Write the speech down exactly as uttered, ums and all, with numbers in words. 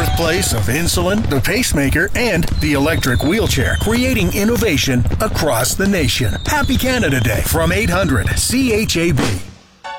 birthplace of insulin, the pacemaker, and the electric wheelchair, creating innovation across the nation. Happy Canada Day from eight hundred C H A B.